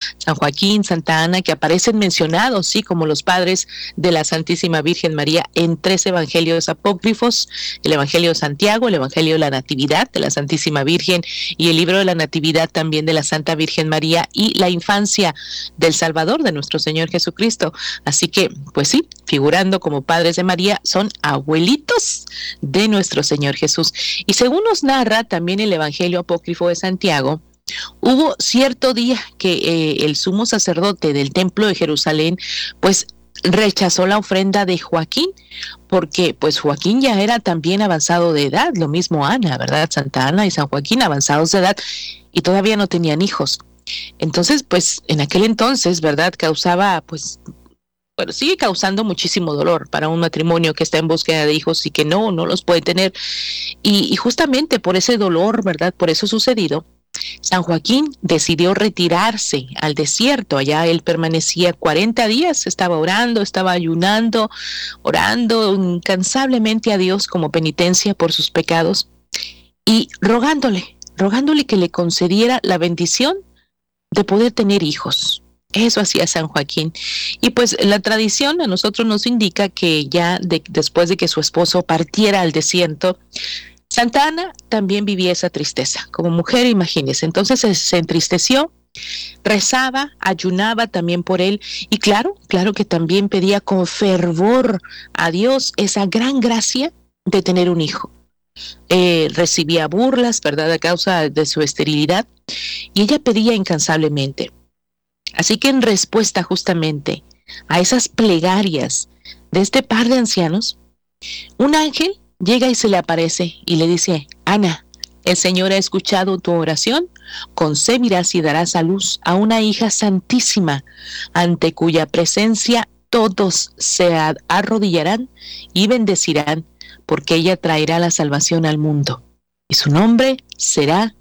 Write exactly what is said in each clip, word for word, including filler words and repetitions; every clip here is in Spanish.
San Joaquín, Santa Ana, que aparecen mencionados, sí, como los padres de la Santísima Virgen María en tres evangelios apócrifos: el Evangelio de Santiago, el Evangelio de la Natividad de la Santísima Virgen y el libro de la Natividad también de la Santa Virgen María, y la infancia del Salvador, de nuestro Señor Jesucristo. Así que, pues sí, figurando como padres de María, son abuelitos de nuestro Señor Jesús. Y según nos narra también el Evangelio apócrifo de Santiago, hubo cierto día que eh, el sumo sacerdote del templo de Jerusalén pues rechazó la ofrenda de Joaquín, porque pues Joaquín ya era también avanzado de edad, lo mismo Ana, ¿verdad? Santa Ana y San Joaquín avanzados de edad y todavía no tenían hijos. Entonces, pues en aquel entonces, ¿verdad? Causaba pues bueno, sigue causando muchísimo dolor para un matrimonio que está en búsqueda de hijos y que no, no los puede tener. Y, y justamente por ese dolor, ¿verdad? Por eso sucedido, San Joaquín decidió retirarse al desierto. Allá él permanecía cuarenta días, estaba orando, estaba ayunando, orando incansablemente a Dios como penitencia por sus pecados y rogándole, rogándole que le concediera la bendición de poder tener hijos. Eso hacía San Joaquín. Y pues la tradición a nosotros nos indica que ya de, después de que su esposo partiera al desierto, Santa Ana también vivía esa tristeza. Como mujer, imagínese. Entonces se, se entristeció, rezaba, ayunaba también por él y claro, claro que también pedía con fervor a Dios esa gran gracia de tener un hijo. Eh, recibía burlas, ¿verdad?, a causa de su esterilidad, y ella pedía incansablemente. Así que en respuesta justamente a esas plegarias de este par de ancianos, un ángel llega y se le aparece y le dice: Ana, el Señor ha escuchado tu oración, concebirás y darás a luz a una hija santísima, ante cuya presencia todos se arrodillarán y bendecirán, porque ella traerá la salvación al mundo, y su nombre será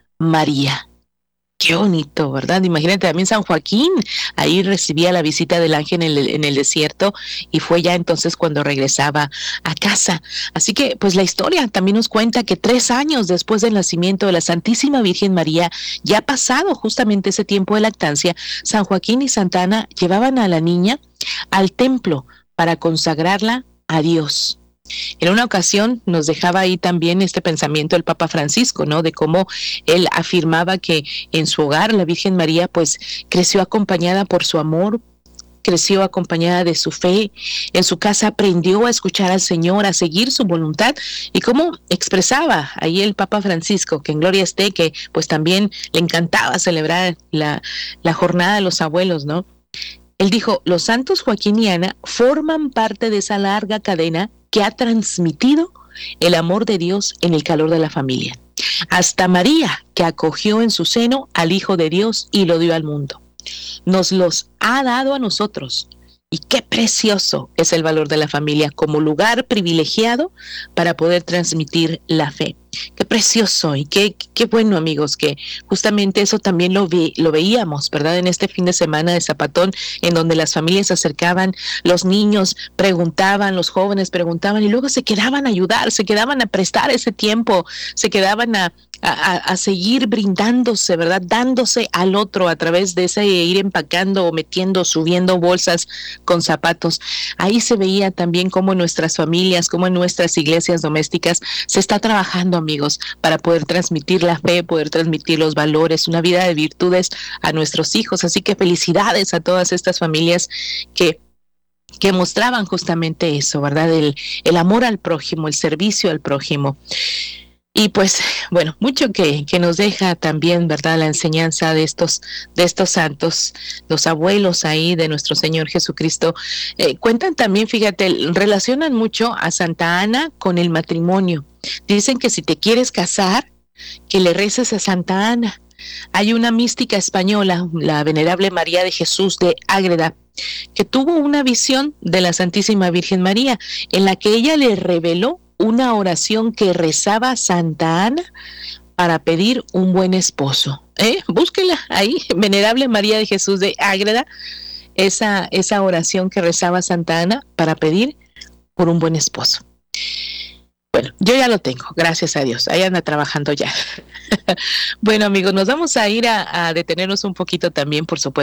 María. Qué bonito, ¿verdad? Imagínate, también San Joaquín ahí recibía la visita del ángel en el, en el desierto, y fue ya entonces cuando regresaba a casa. Así que pues la historia también nos cuenta que tres años después del nacimiento de la Santísima Virgen María, ya pasado justamente ese tiempo de lactancia, San Joaquín y Santa Ana llevaban a la niña al templo para consagrarla a Dios. En una ocasión nos dejaba ahí también este pensamiento el Papa Francisco, ¿no? De cómo él afirmaba que en su hogar la Virgen María pues creció acompañada por su amor, creció acompañada de su fe, en su casa aprendió a escuchar al Señor, a seguir su voluntad, y cómo expresaba ahí el Papa Francisco, que en gloria esté, que pues también le encantaba celebrar la, la jornada de los abuelos, ¿no? Él dijo: los santos Joaquín y Ana forman parte de esa larga cadena que ha transmitido el amor de Dios en el calor de la familia. Hasta María, que acogió en su seno al Hijo de Dios y lo dio al mundo. Nos los ha dado a nosotros. Y qué precioso es el valor de la familia como lugar privilegiado para poder transmitir la fe. Qué precioso y qué, qué bueno, amigos, que justamente eso también lo, vi, lo veíamos, ¿verdad? En este fin de semana de Zapatón, en donde las familias se acercaban, los niños preguntaban, los jóvenes preguntaban y luego se quedaban a ayudar, se quedaban a prestar ese tiempo, se quedaban a, a, a seguir brindándose, ¿verdad? Dándose al otro a través de ese ir empacando o metiendo, subiendo bolsas con zapatos. Ahí se veía también cómo en nuestras familias, cómo en nuestras iglesias domésticas se está trabajando, amigos, para poder transmitir la fe, poder transmitir los valores, una vida de virtudes a nuestros hijos. Así que felicidades a todas estas familias que que mostraban justamente eso, ¿verdad? El, el amor al prójimo, el servicio al prójimo. Y pues, bueno, mucho que, que nos deja también, ¿verdad?, la enseñanza de estos, de estos santos, los abuelos ahí de nuestro Señor Jesucristo. Eh, cuentan también, fíjate, relacionan mucho a Santa Ana con el matrimonio. Dicen que si te quieres casar, que le reces a Santa Ana. Hay una mística española, la Venerable María de Jesús de Ágreda, que tuvo una visión de la Santísima Virgen María, en la que ella le reveló una oración que rezaba Santa Ana para pedir un buen esposo. ¿Eh? Búsquela ahí, Venerable María de Jesús de Ágreda, esa, esa oración que rezaba Santa Ana para pedir por un buen esposo. Bueno, yo ya lo tengo, gracias a Dios, ahí anda trabajando ya. Bueno, amigos, nos vamos a ir a, a detenernos un poquito también, por supuesto,